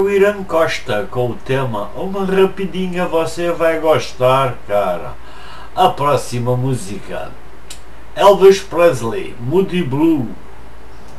o Irã Costa com o tema Uma Rapidinha Você Vai Gostar, cara. A próxima música, Elvis Presley, Moody Blue.